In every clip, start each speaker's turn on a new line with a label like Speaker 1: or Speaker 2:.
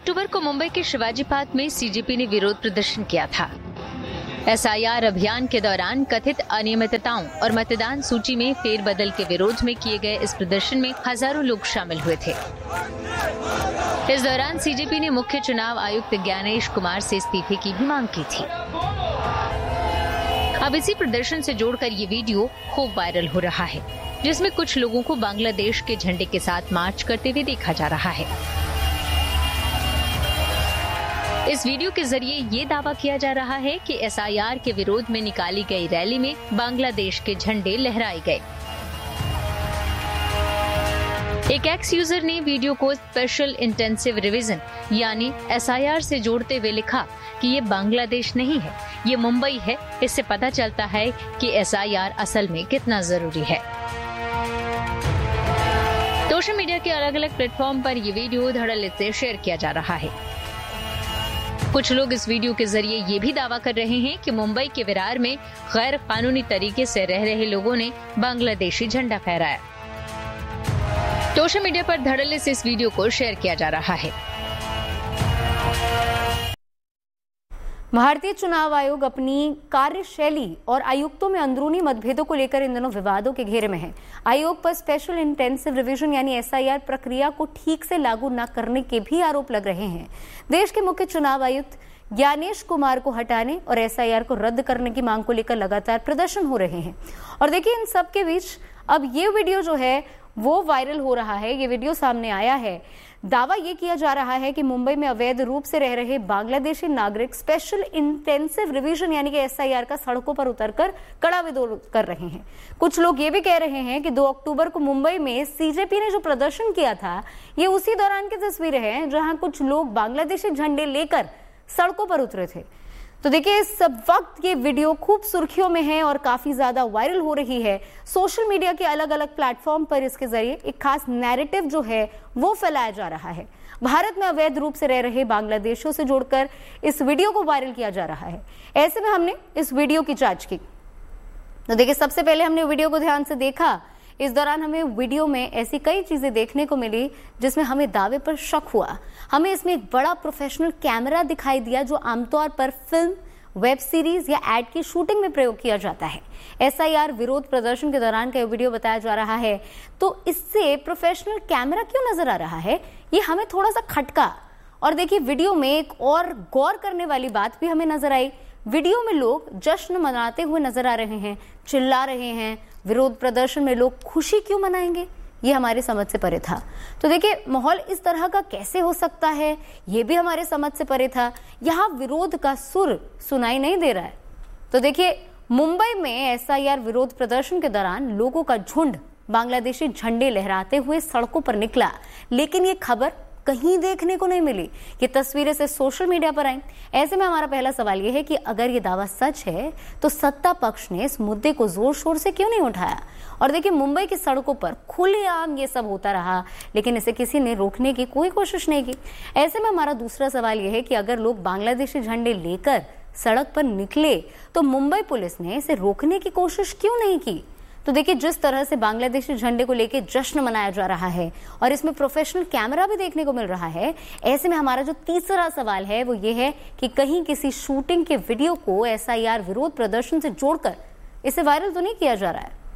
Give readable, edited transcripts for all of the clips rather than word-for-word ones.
Speaker 1: अक्टूबर को मुंबई के शिवाजी पार्क में सीजेपी ने विरोध प्रदर्शन किया था। एसआईआर अभियान के दौरान कथित अनियमितताओं और मतदान सूची में फेरबदल के विरोध में किए गए इस प्रदर्शन में हजारों लोग शामिल हुए थे। इस दौरान सीजेपी ने मुख्य चुनाव आयुक्त ज्ञानेश कुमार से इस्तीफे की भी मांग की थी। अब इसी प्रदर्शन से जोड़कर ये वीडियो खूब वायरल हो रहा है, जिसमें कुछ लोगों को बांग्लादेश के झंडे के साथ मार्च करते हुए देखा जा रहा है। इस वीडियो के जरिए ये दावा किया जा रहा है कि एसआईआर के विरोध में निकाली गई रैली में बांग्लादेश के झंडे लहराए गए। एक एक्स यूजर ने वीडियो को स्पेशल इंटेंसिव रिवीजन यानी एसआईआर से जोड़ते हुए लिखा कि ये बांग्लादेश नहीं है, ये मुंबई है। इससे पता चलता है कि एसआईआर असल में कितना जरूरी है। सोशल मीडिया के अलग अलग प्लेटफॉर्म पर ये वीडियो धड़ल्ले से शेयर किया जा रहा है। कुछ लोग इस वीडियो के जरिए ये भी दावा कर रहे हैं कि मुंबई के विरार में गैर कानूनी तरीके से रह रहे लोगों ने बांग्लादेशी झंडा फहराया। सोशल मीडिया पर धड़ल्ले से इस वीडियो को शेयर किया जा रहा है।
Speaker 2: भारतीय चुनाव आयोग अपनी कार्यशैली और आयुक्तों में अंदरूनी मतभेदों को लेकर इन दिनों विवादों के घेरे में है। आयोग पर स्पेशल इंटेंसिव रिवीजन यानी एसआईआर प्रक्रिया को ठीक से लागू न करने के भी आरोप लग रहे हैं। देश के मुख्य चुनाव आयुक्त ज्ञानेश कुमार को हटाने और एसआईआर को रद्द करने की मांग को लेकर लगातार प्रदर्शन हो रहे हैं। और देखिए, इन सब के बीच अब ये वीडियो जो है वो वायरल हो रहा है। ये वीडियो सामने आया है। दावा ये किया जा रहा है कि मुंबई में अवैध रूप से रह रहे बांग्लादेशी नागरिक स्पेशल इंटेंसिव रिवीजन यानी कि एसआईआर का सड़कों पर उतरकर कड़ा विरोध कर रहे हैं। कुछ लोग ये भी कह रहे हैं कि 2 अक्टूबर को मुंबई में सीजेपी ने जो प्रदर्शन किया था, ये उसी दौरान की तस्वीरें हैं जहां कुछ लोग बांग्लादेशी झंडे लेकर सड़कों पर उतरे थे। तो देखिए, इस वक्त ये वीडियो खूब सुर्खियों में है और काफी ज्यादा वायरल हो रही है। सोशल मीडिया के अलग अलग प्लेटफॉर्म पर इसके जरिए एक खास नैरेटिव जो है वो फैलाया जा रहा है। भारत में अवैध रूप से रह रहे बांग्लादेशियों से जोड़कर इस वीडियो को वायरल किया जा रहा है। ऐसे में हमने इस वीडियो की जांच की। तो देखिए, सबसे पहले हमने वीडियो को ध्यान से देखा। इस दौरान हमें वीडियो में ऐसी कई चीजें देखने को मिली जिसमें हमें दावे पर शक हुआ। हमें इसमें एक बड़ा प्रोफेशनल कैमरा दिखाई दिया जो आमतौर पर फिल्म, वेब सीरीज या एड की शूटिंग में प्रयोग किया जाता है। एसआईआर विरोध प्रदर्शन के दौरान का वीडियो बताया जा रहा है। तो इससे प्रोफेशनल कैमरा क्यों नजर आ रहा है, ये हमें थोड़ा सा खटका। और देखिए, वीडियो में एक और गौर करने वाली बात भी हमें नजर आई। वीडियो में लोग जश्न मनाते हुए नजर आ रहे हैं, चिल्ला रहे हैं। विरोध प्रदर्शन में लोग खुशी क्यों मनाएंगे, ये हमारी समझ से परे था। तो देखिए, माहौल इस तरह का कैसे हो सकता है, ये भी हमारे समझ से परे था। यहाँ विरोध का सुर सुनाई नहीं दे रहा है। तो देखिए, मुंबई में एसआईआर विरोध प्रदर्शन के दौरान लोगों का झुंड बांग्लादेशी झंडे लहराते हुए सड़कों पर निकला, लेकिन ये खबर कहीं देखने को नहीं मिली। ये तस्वीरें से सोशल मीडिया पर आई। ऐसे में हमारा पहला सवाल ये है कि अगर ये दावा सच है तो सत्ता पक्ष ने इस मुद्दे को जोर शोर से क्यों नहीं उठाया। और देखिए, मुंबई की सड़कों पर खुलेआम ये सब होता रहा, लेकिन इसे किसी ने रोकने की कोई कोशिश नहीं की। ऐसे में हमारा दूसरा सवाल ये है कि अगर लोग बांग्लादेशी झंडे लेकर सड़क पर निकले तो मुंबई पुलिस ने इसे रोकने की कोशिश क्यों नहीं की। तो देखिए, जिस तरह से बांग्लादेशी झंडे को लेकर जश्न मनाया जा रहा है और इसमें प्रोफेशनल कैमरा भी देखने को मिल रहा है, ऐसे में हमारा जो तीसरा सवाल है वो ये है कि कहीं किसी शूटिंग के वीडियो को एसआईआर विरोध प्रदर्शन से जोड़कर इसे वायरल तो नहीं किया जा रहा है।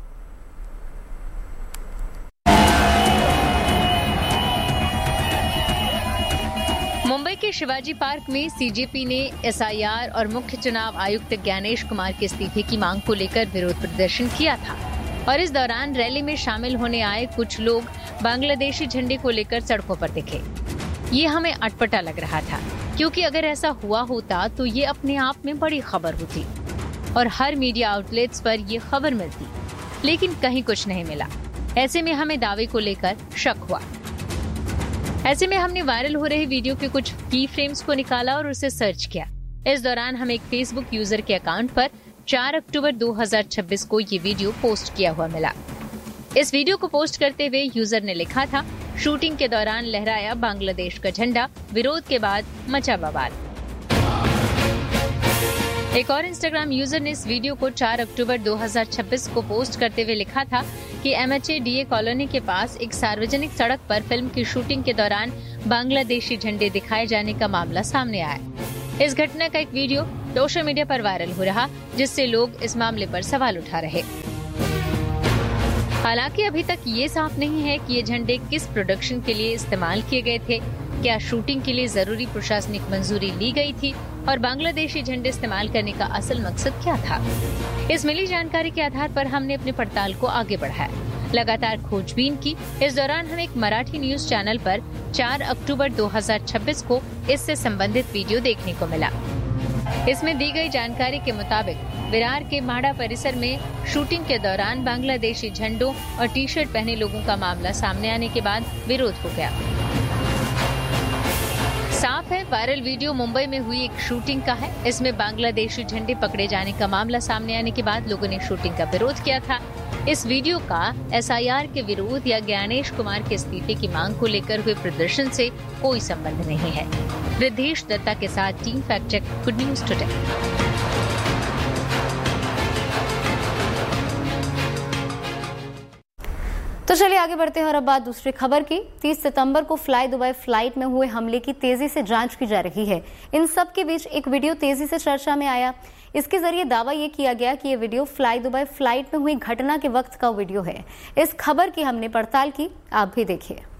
Speaker 1: मुंबई के शिवाजी पार्क में सीजेपी ने एसआईआर और मुख्य चुनाव आयुक्त ज्ञानेश कुमार के इस्तीफे की मांग को लेकर विरोध प्रदर्शन किया था। और इस दौरान रैली में शामिल होने आए कुछ लोग बांग्लादेशी झंडे को लेकर सड़कों पर दिखे। ये हमें अटपटा लग रहा था, क्योंकि अगर ऐसा हुआ होता तो ये अपने आप में बड़ी खबर होती और हर मीडिया आउटलेट्स पर ये खबर मिलती, लेकिन कहीं कुछ नहीं मिला। ऐसे में हमें दावे को लेकर शक हुआ। ऐसे में हमने वायरल हो रहे वीडियो के कुछ की फ्रेम्स को निकाला और उसे सर्च किया। इस दौरान हमें एक फेसबुक यूजर के अकाउंट पर 4 अक्टूबर 2026 को ये वीडियो पोस्ट किया हुआ मिला। इस वीडियो को पोस्ट करते हुए यूजर ने लिखा था, शूटिंग के दौरान लहराया बांग्लादेश का झंडा, विरोध के बाद मचा बवाल। एक और इंस्टाग्राम यूजर ने इस वीडियो को 4 अक्टूबर 2026 को पोस्ट करते हुए लिखा था कि MHA-DA कॉलोनी के पास एक सार्वजनिक सड़क पर फिल्म की शूटिंग के दौरान बांग्लादेशी झंडे दिखाए जाने का मामला सामने आया। इस घटना का एक वीडियो सोशल मीडिया पर वायरल हो रहा, जिससे लोग इस मामले पर सवाल उठा रहे। हालांकि अभी तक ये साफ नहीं है कि ये झंडे किस प्रोडक्शन के लिए इस्तेमाल किए गए थे, क्या शूटिंग के लिए जरूरी प्रशासनिक मंजूरी ली गई थी और बांग्लादेशी झंडे इस्तेमाल करने का असल मकसद क्या था। इस मिली जानकारी के आधार पर हमने अपनी पड़ताल को आगे बढ़ाया, लगातार खोजबीन की। इस दौरान हमें एक मराठी न्यूज चैनल पर 4 अक्टूबर 2026 को इससे संबंधित वीडियो देखने को मिला। इसमें दी गई जानकारी के मुताबिक विरार के माड़ा परिसर में शूटिंग के दौरान बांग्लादेशी झंडों और टी-शर्ट पहने लोगों का मामला सामने आने के बाद विरोध हो गया। साफ है, वायरल वीडियो मुंबई में हुई एक शूटिंग का है। इसमें बांग्लादेशी झंडे पकड़े जाने का मामला सामने आने के बाद लोगों ने शूटिंग का विरोध किया था। इस वीडियो का SIR के विरोध या ज्ञानेश कुमार के इस्तीफे की मांग को लेकर हुए प्रदर्शन से कोई संबंध नहीं है। रिद्धेश दत्ता के साथ team fact check, good news today.
Speaker 2: तो चलिए आगे बढ़ते हैं और अब बात दूसरी खबर की। 30 सितंबर को फ्लाई दुबई फ्लाइट में हुए हमले की तेजी से जांच की जा रही है। इन सब के बीच एक वीडियो तेजी से चर्चा में आया। इसके जरिए दावा ये किया गया कि ये वीडियो फ्लाई दुबई फ्लाइट में हुई घटना के वक्त का वीडियो है। इस खबर की हमने पड़ताल की, आप भी देखिए।